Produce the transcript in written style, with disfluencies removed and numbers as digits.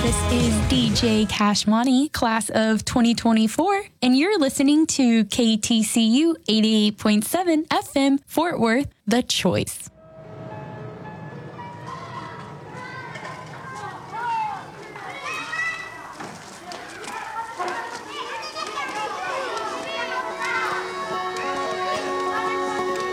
This is DJ Cash Money, class of 2024, and you're listening to KTCU 88.7 FM, Fort Worth, The Choice.